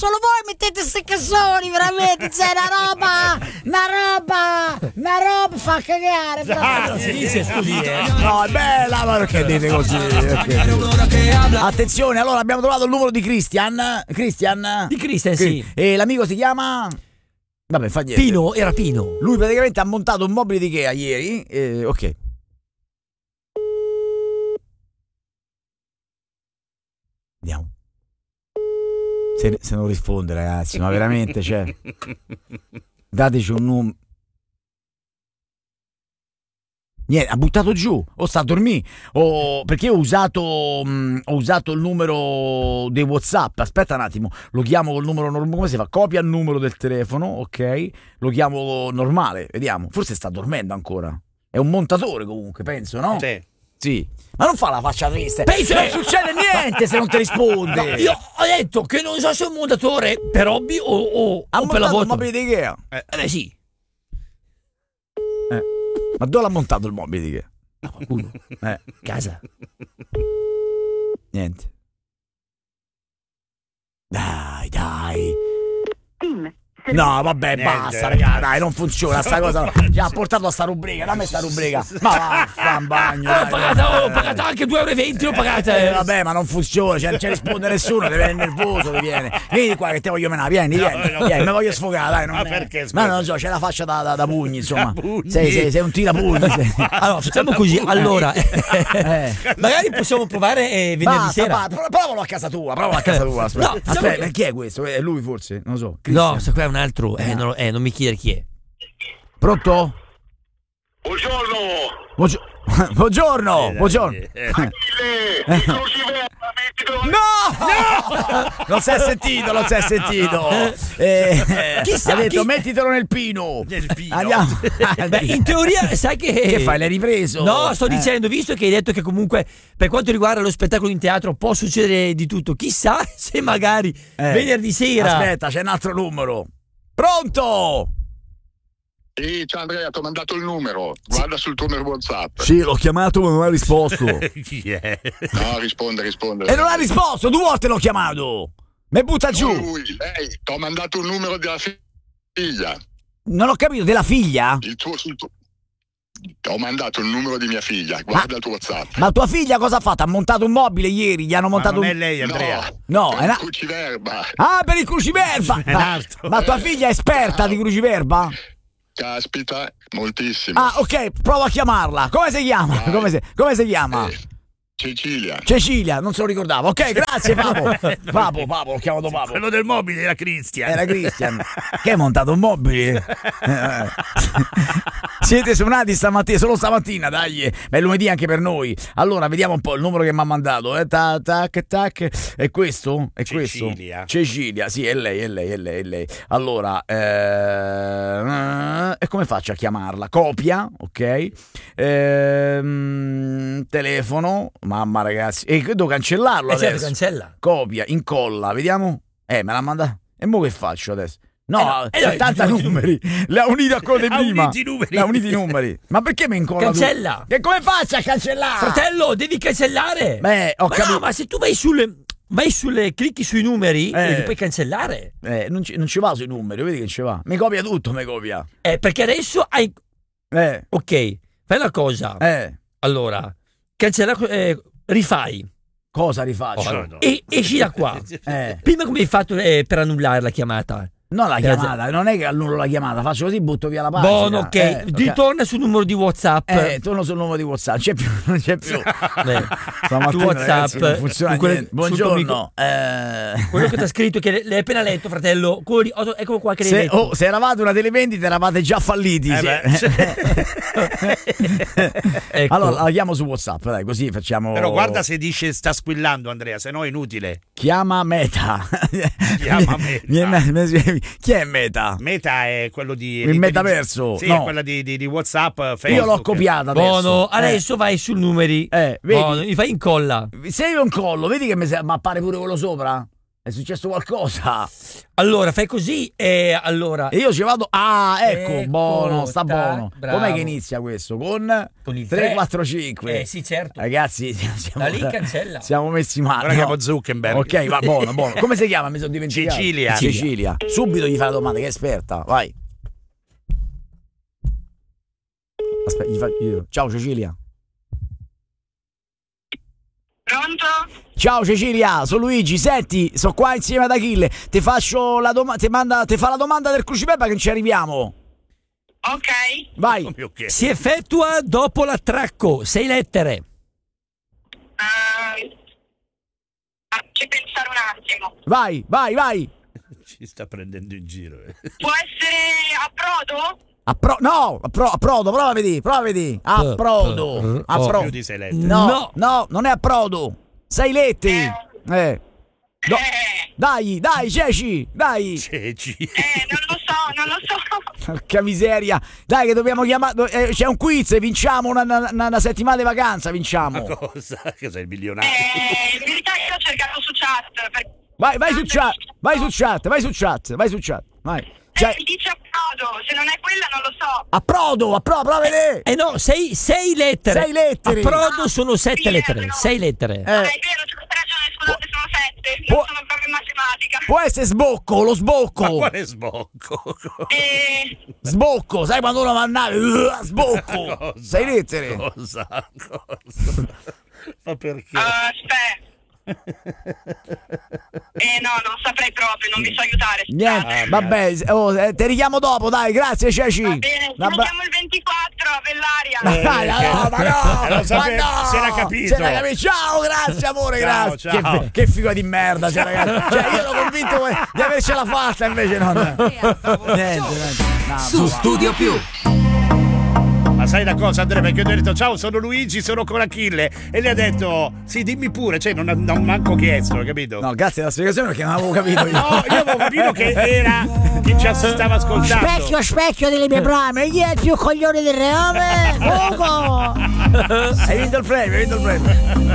solo voi mettete queste canzoni, veramente, c'è una roba fa cagare. No, è bella, ma perché dite così? Attenzione, allora abbiamo trovato il numero di Christian. Di Christian, sì. E l'amico si chiama... Vabbè, fa niente. Pino, era Pino. Lui praticamente ha montato un mobile di Ikea ieri. Ok. Andiamo. Se non risponde, ragazzi, ma veramente, cioè, dateci un numero. Niente, ha buttato giù, o sta a dormire, o perché ho usato il numero dei WhatsApp. Aspetta un attimo, lo chiamo col numero normale. Come si fa? Copia il numero del telefono, ok? Lo chiamo normale, vediamo. Forse sta dormendo ancora. È un montatore comunque, penso, no? Sì. Ma non fa la faccia triste. Penso non succede niente se non ti risponde. No, io ho detto che non so se è un montatore per hobby o per lavoro. Il mobile di Ikea. Sì. Ma dove l'ha montato il mobile di Ikea? No, qualcuno. Casa. Niente. Dai. No, vabbè, niente. Basta, raga, dai, non funziona sta cosa. Ci ha portato a sta rubrica, dammi sta rubrica. Ma va in bagno. Ho pagato anche 2,20 €, ho pagato. Vabbè, ma non funziona, non ci risponde nessuno, ti viene nervoso, ti viene. Vieni qua che te voglio menare, vieni, mi voglio sfogare, dai. Ma perché? Ma non so, c'è la faccia da pugni, insomma. Sei un tirapugni. Allora, facciamo così, allora. Magari possiamo provare venerdì sera. Provalo a casa tua, Aspetta, aspetta, chi è questo? È lui forse? Non so. No, sto qua è un altro, non mi chiedere chi è. Pronto? Buongiorno. No! Non si è sentito. Chissà, ha detto mettitelo nel pino. Andiamo. Beh, in teoria sai che fai? L'hai ripreso? No, sto dicendo, visto che hai detto che comunque per quanto riguarda lo spettacolo in teatro può succedere di tutto, chissà se magari venerdì sera. Aspetta, c'è un altro numero. Pronto? Sì, ciao Andrea, ti ho mandato il numero. Guarda sul tuo numero WhatsApp. Sì, l'ho chiamato ma non ha risposto. No, risponde. E non ha risposto, 2 volte l'ho chiamato. Mi butta giù. Lei, ti ho mandato il numero della figlia. Non ho capito, della figlia? Ho mandato il numero di mia figlia, guarda il tuo WhatsApp. Ma tua figlia cosa ha fatto? Ha montato un mobile ieri, gli hanno montato non è lei, Andrea. No, è il cruciverba. Ah, per il cruciverba. Ma tua figlia è esperta di cruciverba? Caspita, moltissimo. Ah, ok, provo a chiamarla. Come si chiama? Come si chiama? Cecilia, non se lo ricordavo. Ok, grazie Papo, l'ho chiamato Papo. Quello del mobile era Christian. Che hai montato un mobile? Siete suonati solo stamattina, dai. È lunedì anche per noi. Allora, vediamo un po' il numero che mi ha mandato. Tac. È questo? Cecilia, sì, è lei. Allora, e come faccio a chiamarla? Copia, ok. Telefono. Mamma, ragazzi, e devo cancellarlo adesso. Certo, cancella. Copia, incolla, vediamo. Me l'ha mandata. E mo che faccio adesso? No, 70 numeri. Le ha uniti a quello di prima. Le ha uniti i numeri. Ma perché mi incolla? Cancella. Che come faccio a cancellare? Fratello, devi cancellare. Ho capito. No, ma se tu vai sulle clicchi sui numeri li puoi cancellare. Non ci va sui numeri, vedi che ci va. Mi copia tutto, perché adesso hai ok, fai una cosa. Allora, cancella, rifai. Cosa rifaccio? E esci da qua. Prima come hai fatto per annullare la chiamata? No, la chiamata, non è che annullo la chiamata, faccio così, butto via la pagina. Buono, ok. Ritorna sul numero di WhatsApp. Torno sul numero di WhatsApp, non c'è più. Tu WhatsApp, non funziona niente. Buongiorno. Quello che ti ha scritto, che l'hai appena letto, fratello. Eccolo qua che l'hai letto. Se eravate una televendita, eravate già falliti. Ecco. Allora la chiamo su WhatsApp, dai, così facciamo. Però guarda se dice sta squillando, Andrea, se no è inutile. Chiama Meta. Chi è Meta? Meta è quello di il metaverso. Sì, è quella di WhatsApp, Facebook. Io l'ho copiata adesso. Buono, adesso vai sul numeri. Vedi? Buono, mi fai incolla. Se io incollo, vedi che mi appare pure quello sopra? È successo qualcosa? Allora, fai così e allora... E io ci vado. Ah, ecco, Ecco, buono, sta buono. bravo. Com'è che inizia questo? Con il 3, 4, 5. sì, certo. Ragazzi, Da lì cancella. siamo messi male. Ora chiamo Zuckerberg. Ok, va buono, buono. Come si chiama? Mi sono dimenticato. Cecilia. Subito gli fai la domanda, che è esperta. Vai. Aspetta, ciao Cecilia. Pronto? Ciao Cecilia, sono Luigi. Senti, sono qua insieme ad Achille. Ti faccio la domanda. Ti fa la domanda del crucipepa che ci arriviamo. Ok. Vai. Ok. Si effettua dopo l'attracco, 6 lettere. Facci pensare un attimo. Vai. Ci sta prendendo in giro. Può essere approdo? Approdo, prova a vedere. Approdo. Più di 6 lettere. No, non è approdo. 6 lettere. No. Dai, Ceci, dai. Ceci. Non lo so. Porca miseria. Dai che dobbiamo chiamare. C'è un quiz, vinciamo una settimana di vacanza, vinciamo. Cosa? Che sei il milionario? In verità io ho cercato su chat. Vai su chat. Vai. Cioè, Mi dice approdo, se non è quella non lo so. approdo, prova a vedere. No, 6 lettere. 6 lettere. Approdo sono 7 sì, lettere. no. 6 lettere. È vero, c'è ragione, scusate, sono 7. Può- Non sono proprio in matematica. Può essere sbocco, lo Ma sbocco. quale sbocco? Sbocco, sai quando uno va a nave? Sbocco. Cosa? 6 lettere. Cosa? Ma perché? Aspetta. No, non saprei proprio, non vi so aiutare. Niente, vabbè, ti richiamo dopo, dai, grazie Ceci. Va bene, ci vediamo il 24 a Bellaria. No, Si era capito. Ciao, grazie amore, Ciao, grazie. ciao. Che figo di merda, cioè, ragazzi. Cioè, io ero convinto di avercela fatta, invece no. Niente. No, Su Studio Più. Ma sai una cosa, Andrea? Perché io ti ho detto ciao, sono Luigi, sono con Achille. E lei ha detto sì, dimmi pure. Cioè, non manco chiesto, capito? No, grazie della spiegazione perché non avevo capito io. No, io avevo capito che era chi ci stava ascoltando. Specchio delle mie brame, chi è il più coglione del reame? Ugo! Hai vinto il premio,